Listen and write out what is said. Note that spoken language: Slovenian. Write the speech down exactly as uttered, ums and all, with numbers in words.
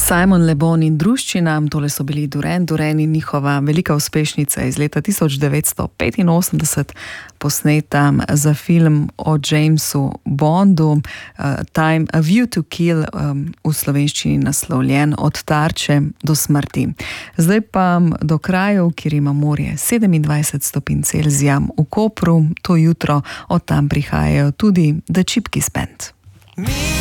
Simon Le Bon in druščina, tole so bili Duran Duran in njihova velika uspešnica iz leta tisoč devetsto petinosemdeset, posneta za film o Jamesu Bondu, uh, Time, A View to Kill, um, v slovenščini naslovljen Od tarče do smrti. Zdaj pa do krajev, kjer ima morje sedemindvajset stopinj Celzija, v Kopru to jutro, od tam prihajajo tudi The Chipkis Band.